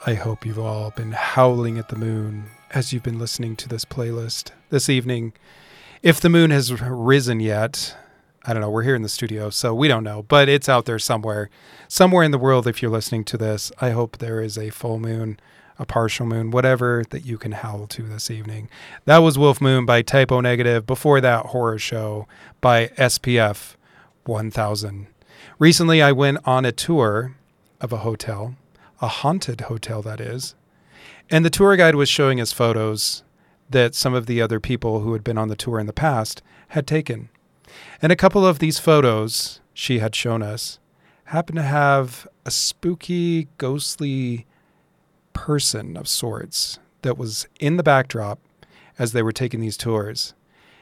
I hope you've all been howling at the moon as you've been listening to this playlist this evening. If the moon has risen yet, I don't know. We're here in the studio, so we don't know, but it's out there somewhere in the world. If you're listening to this, I hope there is a full moon, a partial moon, whatever that you can howl to this evening. That was Wolf Moon by Typo Negative. Before that, Horror Show by SPF 1000. Recently, I went on a tour of a hotel, a haunted hotel that is, and the tour guide was showing us photos that some of the other people who had been on the tour in the past had taken. And a couple of these photos she had shown us happened to have a spooky, ghostly person of sorts that was in the backdrop as they were taking these tours.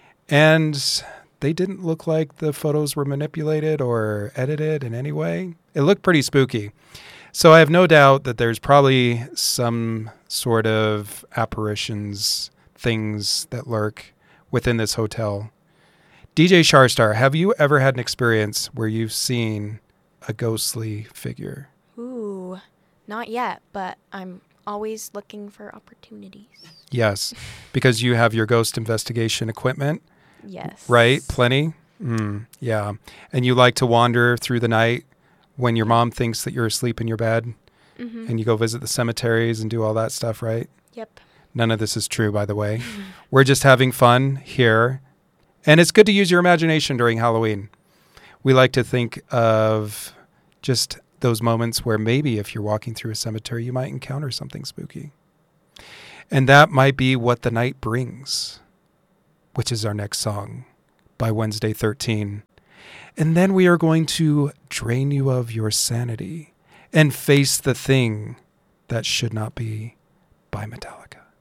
And they didn't look like the photos were manipulated or edited in any way. It looked pretty spooky. So I have no doubt that there's probably some sort of apparitions, things that lurk within this hotel. DJ Sharstar, have you ever had an experience where you've seen a ghostly figure? Ooh, not yet, but I'm always looking for opportunities. Yes, because you have your ghost investigation equipment. Yes. Right? Plenty? Yeah. And you like to wander through the night when your mom thinks that you're asleep in your bed, and you go visit the cemeteries and do all that stuff, right? Yep. None of this is true, by the way. We're just having fun here. And it's good to use your imagination during Halloween. We like to think of just those moments where maybe if you're walking through a cemetery, you might encounter something spooky. And that might be what the night brings, which is our next song by Wednesday 13. And then we are going to drain you of your sanity and face the thing that should not be by Metallica.